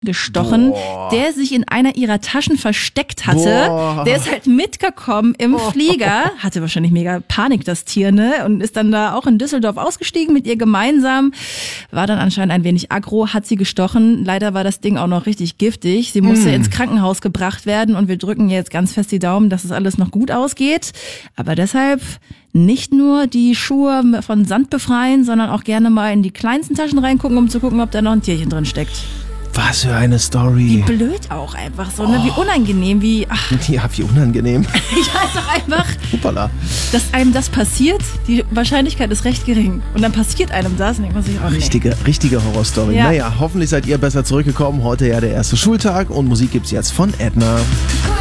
gestochen, der sich in einer ihrer Taschen versteckt hatte. Der ist halt mitgekommen im Flieger, hatte wahrscheinlich mega Panik, das Tier, ne? Und ist dann da auch in Düsseldorf ausgestiegen mit ihr gemeinsam. War dann anscheinend ein wenig aggro, hat sie gestochen. Leider war das Ding auch noch richtig giftig. Sie musste ins Krankenhaus gebracht werden und wir drücken jetzt ganz fest die Daumen, dass es alles noch gut ausgeht. Aber deshalb nicht nur die Schuhe von Sand befreien, sondern auch gerne mal in die kleinsten Taschen reingucken, um zu gucken, ob da noch ein Tierchen drin steckt. Was für eine Story. Wie blöd auch einfach so, ne? Wie unangenehm, wie... Ach, Ja, wie unangenehm. ich weiß doch einfach, Hoppala. dass einem das passiert, die Wahrscheinlichkeit ist recht gering. Und dann passiert einem das und denkt man sich, oh nee. Richtige Horrorstory. Ja. Naja, hoffentlich seid ihr besser zurückgekommen. Heute ja der erste Schultag und Musik gibt's jetzt von Edna.